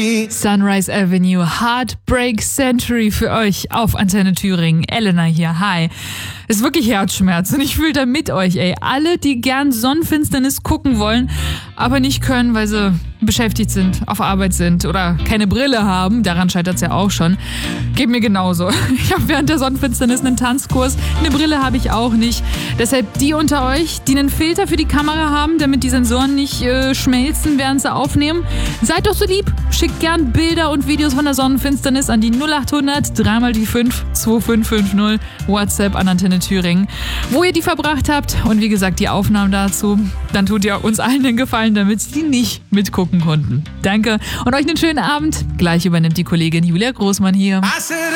Sunrise Avenue, Heartbreak Century für euch auf Antenne Thüringen. Elena hier, hi. Ist wirklich Herzschmerz und ich fühle da mit euch, ey. Alle, die gern Sonnenfinsternis gucken wollen, aber nicht können, weil sie beschäftigt sind, auf Arbeit sind oder keine Brille haben, daran scheitert es ja auch schon, geht mir genauso. Ich habe während der Sonnenfinsternis einen Tanzkurs, eine Brille habe ich auch nicht. Deshalb die unter euch, die einen Filter für die Kamera haben, damit die Sensoren nicht schmelzen, während sie aufnehmen, seid doch so lieb, schickt gern Bilder und Videos von der Sonnenfinsternis an die 0800 3 die 5 2550 WhatsApp an Antenne Thüringen, wo ihr die verbracht habt und wie gesagt die Aufnahmen dazu, dann tut ihr uns allen den Gefallen, damit die nicht mitgucken konnten. Danke und euch einen schönen Abend. Gleich übernimmt die Kollegin Julia Großmann hier.